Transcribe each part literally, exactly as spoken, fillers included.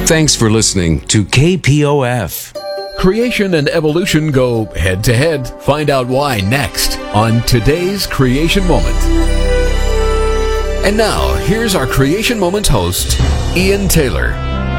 Thanks for listening to K P O F. Creation and evolution go head to head. Find out why next on today's Creation Moment. And now, here's our Creation Moment host, Ian Taylor.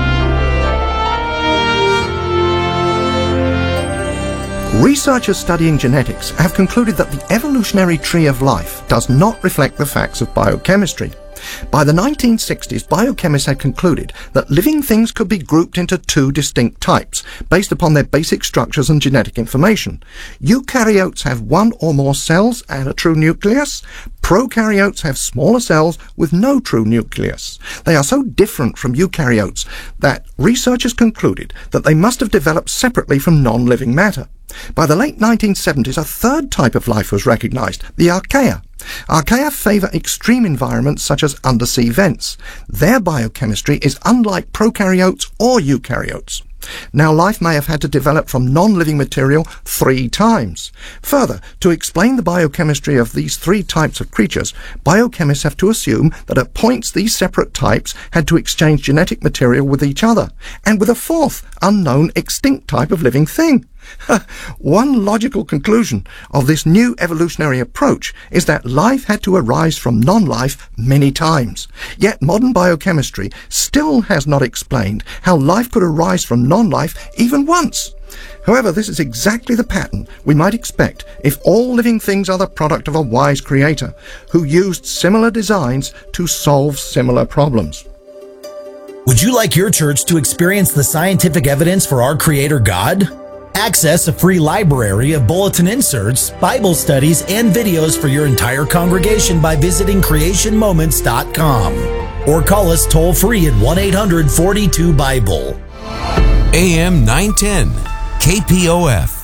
Researchers studying genetics have concluded that the evolutionary tree of life does not reflect the facts of biochemistry. By the nineteen sixties, biochemists had concluded that living things could be grouped into two distinct types, based upon their basic structures and genetic information. Eukaryotes have one or more cells and a true nucleus. Prokaryotes have smaller cells with no true nucleus. They are so different from eukaryotes that researchers concluded that they must have developed separately from non-living matter. By the late nineteen seventies, a third type of life was recognized, the archaea. Archaea favor extreme environments such as undersea vents. Their biochemistry is unlike prokaryotes or eukaryotes. Now, life may have had to develop from non-living material three times. Further, to explain the biochemistry of these three types of creatures, biochemists have to assume that at points these separate types had to exchange genetic material with each other, and with a fourth, unknown, extinct type of living thing. One logical conclusion of this new evolutionary approach is that life had to arise from non-life many times. Yet modern biochemistry still has not explained how life could arise from non-life even once. However, this is exactly the pattern we might expect if all living things are the product of a wise creator who used similar designs to solve similar problems. Would you like your church to experience the scientific evidence for our Creator God? Access a free library of bulletin inserts, Bible studies, and videos for your entire congregation by visiting creation moments dot com or call us toll-free at one eight hundred forty-two Bible. A M nine ten, K P O F.